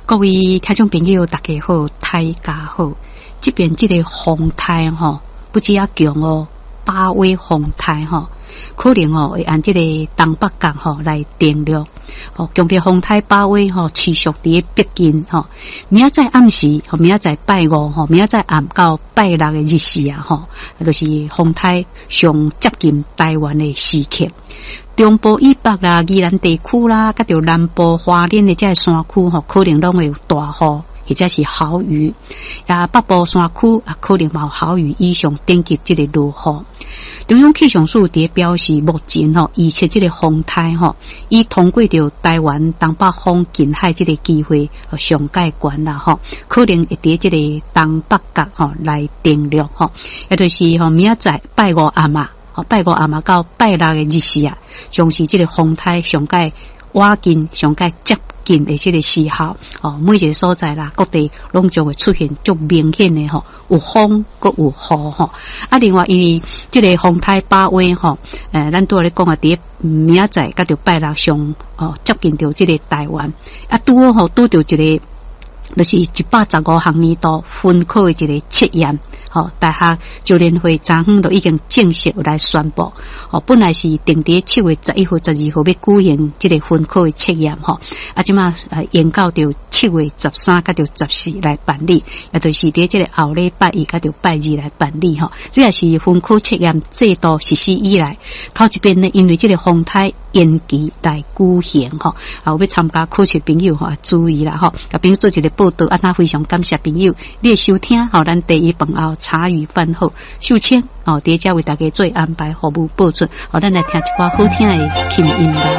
各位听众朋友，大家好，大家好。这边这个风台吼，不只要强哦，八威风台吼，可能哦会按这个东北角吼来定略。哦，强烈风台八威吼持续伫逼近吼。明仔载暗时，吼明仔载拜五吼，明仔载暗到拜六的日时啊吼，就是风台上接近台湾的时刻。中部以北啦、宜兰地区啦，甲着南部花莲的这山区吼，可能拢会有大雨或者是豪雨。啊，北部山区啊，可能有豪雨以上等级这个落雨。中央气象署伫表示，目前吼预测这个风台吼，伊通过着台湾东北方近海这个机会上介悬啦吼，可能会伫这个东北角吼来定略吼，也就是吼明仔载拜五暗啊。拜五暗到拜六的日时啊，将是这个风台上介瓦近、上介接近的这个时候哦，每一个所在啦，各地拢将会出现足明显的吼，有风佮有雨吼。啊，另外因为这个风台把位吼，咱拄仔咧讲啊，伫明仔载甲着拜六上哦接近着这个台湾啊，拄好拄着一个。就是115项年度分科的一个测验，大学就联会昨昏都已经正式来宣布，本来是定伫7月11号、12号要举行这个分科的测验，啊，即马延到到7月13甲到14来办理，也就是伫这个后礼拜1甲到拜2来办理，这也是分科测验制度实施以来，头一遍呢，因为这个风台延期来举行，要参加考试朋友注意啦，甲朋友做一个报道，那非常感谢朋友你的收听，咱第一饭后茶余饭后秀清伫遮为大家做安排服务播出，咱来听一寡好听的轻音乐。